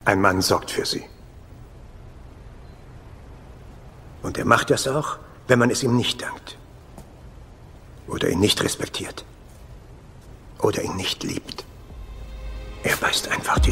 Ein Mann sorgt für sie. Und er macht das auch, wenn man es ihm nicht dankt. Oder ihn nicht respektiert. Oder ihn nicht liebt. Er beißt einfach die